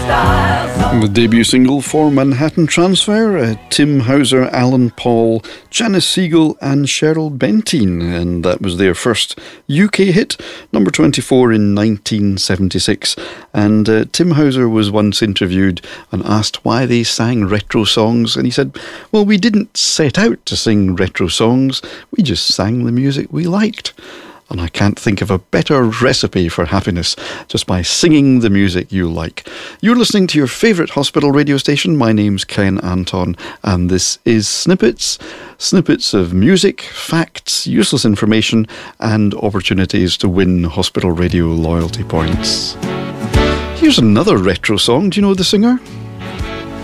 The debut single for Manhattan Transfer, Tim Hauser, Alan Paul, Janice Siegel and Cheryl Bentine, and that was their first UK hit, number 24 in 1976. And Tim Hauser was once interviewed and asked why they sang retro songs, and he said, well, we didn't set out to sing retro songs, we just sang the music we liked. And I can't think of a better recipe for happiness, just by singing the music you like. You're listening to your favourite hospital radio station. My name's Ken Anton, and this is Snippets. Snippets of music, facts, useless information, and opportunities to win hospital radio loyalty points. Here's another retro song. Do you know the singer?